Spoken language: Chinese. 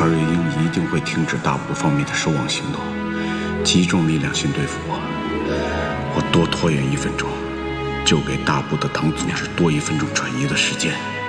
曹瑞英一定会停止大部方面的守望行动，集中力量先对付我。我多拖延1分钟，就给大部的党组织多1分钟转移的时间。